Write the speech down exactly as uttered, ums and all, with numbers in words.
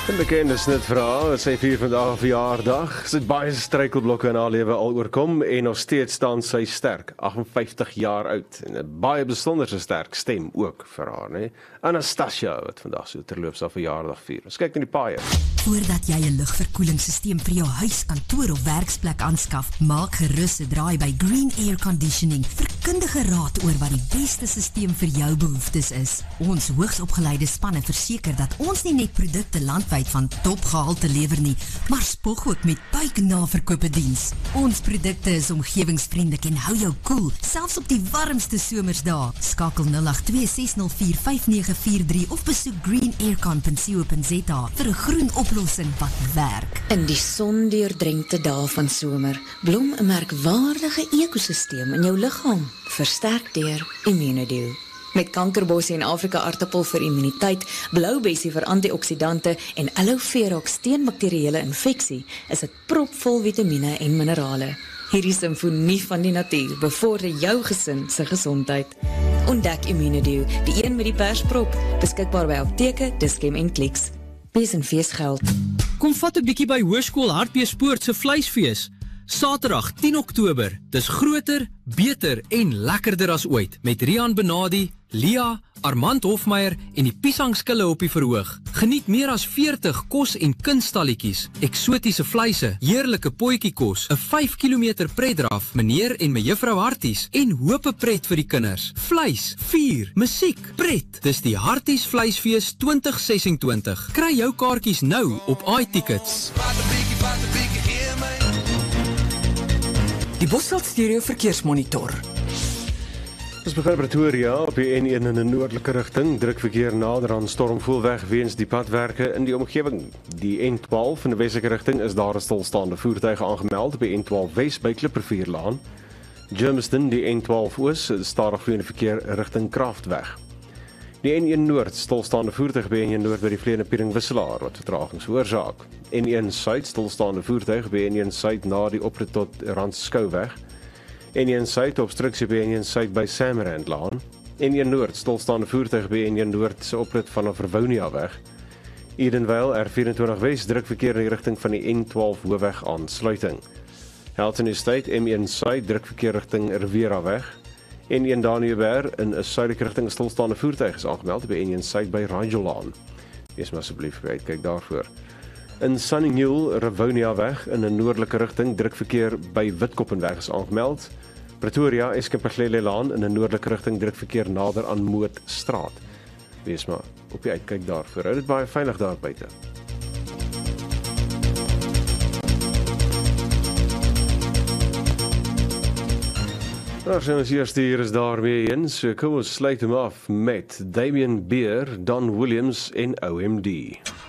'n bekende snitvrou, sy vier vandag 'n verjaardag. Sy het baie struikelblokke in haar lewe al oorkom en nog steeds staan sy sterk, agt en vyftig jaar oud. En 'n baie besonderse sterk stem ook vir haar, né? Anastasia wat vandag so terloops haar verjaardag vier. Ons kyk na die paaie. Voordat jy 'n lugverkoelingsstelsel vir jou huis, kantoor of werksplek aanskaf, maak gerus 'n draai by Green Air Conditioning vir kundige raad oor wat die beste stelsel vir jou behoeftes is. Ons hoogsopgeleide spanne verseker dat ons nie net produkte landwyd van topgehalte lewer nie, maar spog ook met buiknaverkope diens. Ons produkte is omgewingsvriendelik en hou jou koel, selfs op die warmste somersdae. Skakel nul agt twee ses nul vier vyf nege vier drie of besoek green air con punt co punt za vir 'n groen oplossing wat werk. In die sondeurdrenkte dae van somer, blom 'n merkwaardige ekosisteem in jou liggaam, versterk deur Immunodew. Met kankerbossie en Afrika aartappel vir immuniteit, bloubessie vir antioksidante en aloe vera teen bakterieële infeksie, is dit propvol vitamiene en minerale. Hierdie simfonie van die natuur bevorder jou gesin se gesondheid. Ontdek Immunodew, die een met die persprop, beskikbaar by apteke, Dischem en Clicks. Wees en feesgeld. Kom vat 'n bietjie by Hoërskool Hartbeespoort se vleisfees. Saterdag tien Oktober, dis groter, beter en lekkerder as ooit, met Rian Benadi, Lia, Armand Hofmeyer en die piesangskille op die verhoog. Geniet meer as veertig kos- en kunstalletjies, eksotiese vleise, heerlike potjiekos, 'n vyf kilometer pretdraf, meneer en mejuffrou Harties en hope pret vir die kinders. Vleis, vuur, musiek, pret. Dis die Harties Vleisfees twintig ses en twintig. Kry jou kaartjies nou op iTickets. Die Bosveld Stereo Verkeersmonitor. Ons begin in Pretoria op die N een in 'n noordelike rigting. Drukverkeer nader aan Stormvoelweg weens die padwerke in die omgewing. Die N twaalf in die westelike rigting is daar 'n stilstaande voertuig aangemeld op die N twaalf Wes by Klippervierlaan. Germiston, die N twaalf Oos, stadig vloeiende verkeer rigting Kraftweg. Die N een Noord, stilstaande voertuig by N een Noord by die Vleenepiering Wisselaar wat vertragings veroorsaak. N een Suid, stilstaande voertuig by N een Suid na die oprit tot Randskouweg. N een Suid, obstruksie by N een Suid by Samrandlaan. N een Noord, stilstaande voertuig by N een Noord se oprit vanaf Verwoniaweg. Edenvale, R vyf-en-twintig Wes, druk verkeer in die rigting van die N twaalf Hoofweg aansluiting. Halton Estate, M een Suid, druk verkeer rigting Riviraweg. N een Daniëberg in 'n suidelike rigting 'n stilstaande voertuig is aangemeld by N een Suid by Rangelaan. Wees maar asseblief kyk daarvoor. In Sunninghill, Rivonia-weg in 'n noordelike rigting, druk verkeer by Witkoppenweg is aangemeld. Pretoria, Eskepaglelee-laan in 'n noordelike rigting, druk verkeer nader aan Mootstraat. Wees maar op die uitkyk daarvoor. Hou dit baie veilig daar buite. Nou, zijn ons eerste hier is daarmee in. So kom ons sluit hem af met Damien Beer, Don Williams en O M D.